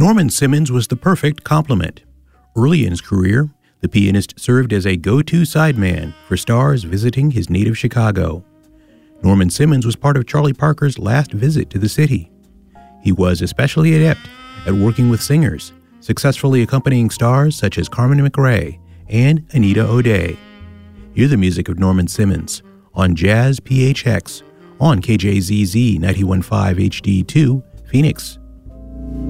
Norman Simmons was the perfect complement. Early in his career, the pianist served as a go-to sideman for stars visiting his native Chicago. Norman Simmons was part of Charlie Parker's last visit to the city. He was especially adept at working with singers, successfully accompanying stars such as Carmen McRae and Anita O'Day. Hear the music of Norman Simmons on Jazz PHX on KJZZ 91.5 HD2, Phoenix.